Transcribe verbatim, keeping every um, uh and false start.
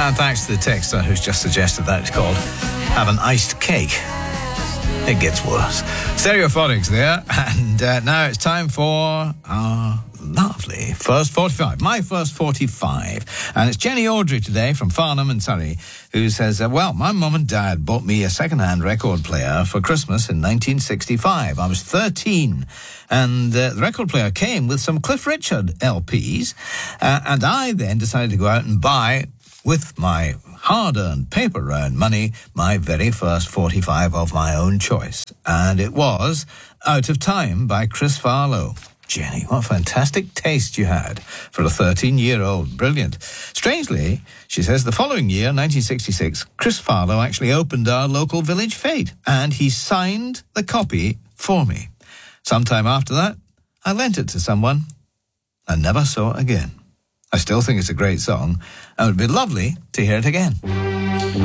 And thanks to the texter who's just suggested that it's called Have an Iced Cake. It gets worse. Stereophonics there. And uh, now it's time for our lovely First forty-five. My First forty-five. And it's Jenny Audrey today from Farnham in Surrey, who says, uh, well, my mum and dad bought me a second-hand record player for Christmas in nineteen sixty-five. I was thirteen. And uh, the record player came with some Cliff Richard L Ps. Uh, and I then decided to go out and buy, with my hard-earned, paper-earned money, my very first forty-five of my own choice. And it was Out of Time by Chris Farlowe. Jenny, what fantastic taste you had for a thirteen-year-old. Brilliant. Strangely, she says, the following year, nineteen sixty-six, Chris Farlowe actually opened our local village fete, and he signed the copy for me. Sometime after that, I lent it to someone and never saw it again. I still think it's a great song, and it would be lovely to hear it again.